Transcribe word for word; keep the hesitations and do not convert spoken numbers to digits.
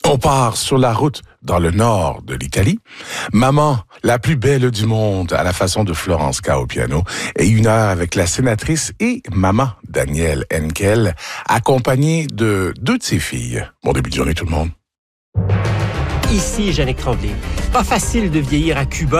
On part sur la route dans le nord de l'Italie. Maman, la plus belle du monde, à la façon de Florence K. au piano, et une heure avec la sénatrice et maman Danielle Henkel, accompagnée de deux de ses filles. Bon début de journée tout le monde. Ici Jannick Tremblay. Pas facile de vieillir à Cuba